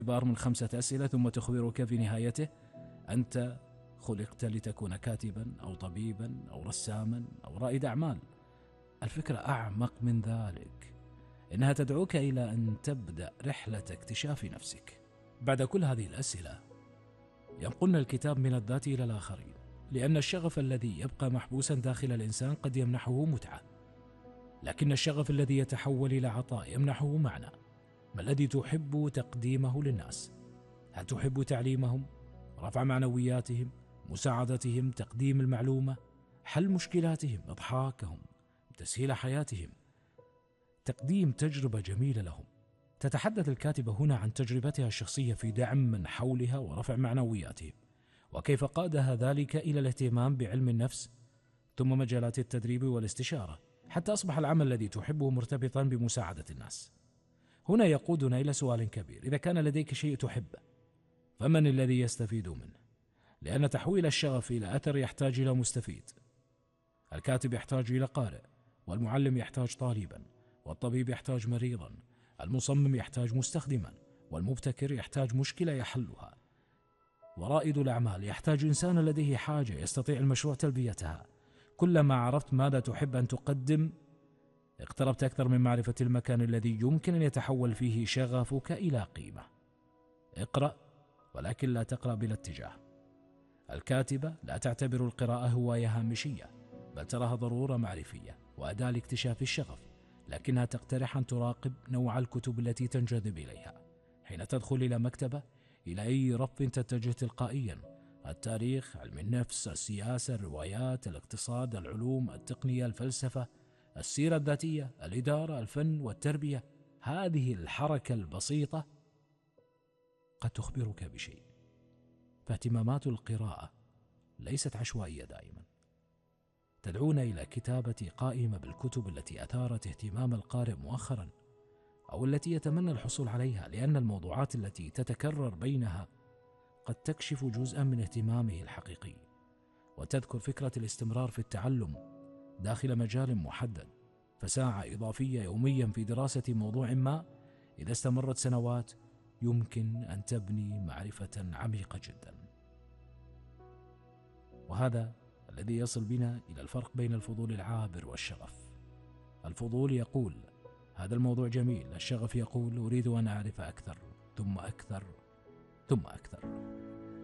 اختبار من 5 أسئلة ثم تخبرك في نهايته أنت خلقت لتكون كاتبا أو طبيبا أو رساما أو رائد أعمال. الفكرة أعمق من ذلك، إنها تدعوك إلى أن تبدأ رحلة اكتشاف نفسك. بعد كل هذه الأسئلة ينقلنا الكتاب من الذات إلى الآخرين، لأن الشغف الذي يبقى محبوسا داخل الإنسان قد يمنحه متعة، لكن الشغف الذي يتحول إلى عطاء يمنحه معنى. ما الذي تحب تقديمه للناس؟ هل تحب تعليمهم، رفع معنوياتهم، مساعدتهم، تقديم المعلومة، حل مشكلاتهم، إضحاكهم، تسهيل حياتهم، تقديم تجربة جميلة لهم؟ تتحدث الكاتبة هنا عن تجربتها الشخصية في دعم من حولها ورفع معنوياتهم، وكيف قادها ذلك إلى الاهتمام بعلم النفس، ثم مجالات التدريب والاستشارة، حتى أصبح العمل الذي تحبه مرتبطا بمساعدة الناس. هنا يقودنا إلى سؤال كبير: إذا كان لديك شيء تحبه فمن الذي يستفيد منه؟ لأن تحويل الشغف إلى أثر يحتاج إلى مستفيد. الكاتب يحتاج إلى قارئ، والمعلم يحتاج طالبا، والطبيب يحتاج مريضا، المصمم يحتاج مستخدما، والمبتكر يحتاج مشكلة يحلها، ورائد الأعمال يحتاج إنسان لديه حاجة يستطيع المشروع تلبيتها. كلما عرفت ماذا تحب أن تقدم اقتربت أكثر من معرفة المكان الذي يمكن أن يتحول فيه شغفك إلى قيمة. اقرأ، ولكن لا تقرأ بلا اتجاه. الكاتبة لا تعتبر القراءة هواية هامشية، بل تراها ضرورة معرفية وأداة لاكتشاف الشغف، لكنها تقترح أن تراقب نوع الكتب التي تنجذب إليها. حين تدخل إلى مكتبة، إلى أي رف تتجه تلقائيا: التاريخ، علم النفس، السياسة، الروايات، الاقتصاد، العلوم، التقنية، الفلسفة، السيرة الذاتية، الإدارة، الفن والتربية. هذه الحركة البسيطة قد تخبرك بشيء. فاهتمامات القراءة ليست عشوائية دائما، تدعونا إلى كتابة قائمة بالكتب التي أثارت اهتمام القارئ مؤخرا، أو التي يتمنى الحصول عليها، لأن الموضوعات التي تتكرر بينها قد تكشف جزءا من اهتمامه الحقيقي. وتذكر فكرة الاستمرار في التعلم داخل مجال محدد، فساعة إضافية يوميا في دراسة موضوع ما إذا استمرت سنوات يمكن أن تبني معرفة عميقة جدا. وهذا الذي يصل بنا إلى الفرق بين الفضول العابر والشغف. الفضول يقول: هذا الموضوع جميل. الشغف يقول: أريد أن أعرف أكثر ثم أكثر ثم أكثر.